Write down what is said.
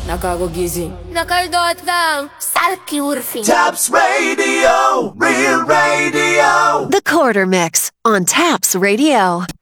Nakakagising. Nakaldot lang. Salky urfing. Taps Radio, Real Radio. The Quarter Mix on Taps Radio.